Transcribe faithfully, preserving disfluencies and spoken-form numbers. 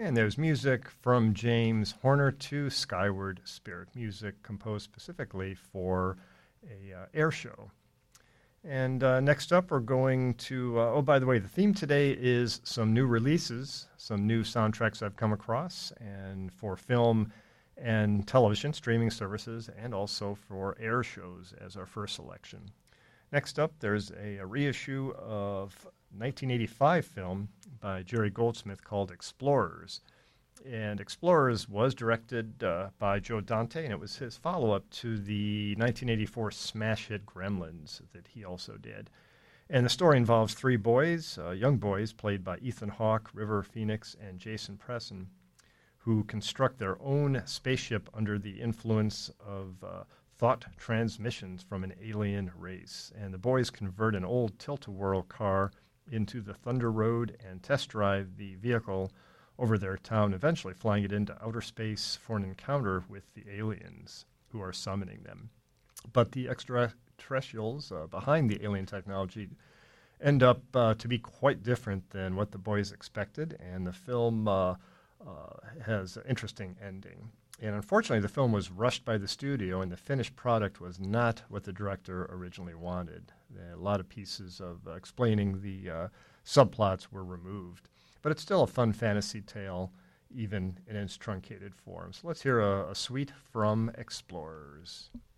And there's music from James Horner to Skyward Spirit, music composed specifically for a uh, air show. And uh, next up, we're going to, uh, oh, by the way, the theme today is some new releases, some new soundtracks I've come across, and for film and television streaming services, and also for air shows as our first selection. Next up, there's a, a reissue of nineteen eighty-five film by Jerry Goldsmith called Explorers. And Explorers was directed uh, by Joe Dante, and it was his follow-up to the nineteen eighty-four smash hit Gremlins that he also did. And the story involves three boys, uh, young boys, played by Ethan Hawke, River Phoenix, and Jason Presson, who construct their own spaceship under the influence of uh, thought transmissions from an alien race. And the boys convert an old tilt-a-whirl car into the Thunder Road and test drive the vehicle over their town, eventually flying it into outer space for an encounter with the aliens who are summoning them. But the extraterrestrials uh, behind the alien technology end up uh, to be quite different than what the boys expected, and the film uh, uh, has an interesting ending. And unfortunately, the film was rushed by the studio, and the finished product was not what the director originally wanted. A lot of pieces of uh, explaining the uh, subplots were removed. But it's still a fun fantasy tale, even in its truncated form. So let's hear a, a suite from Explorers.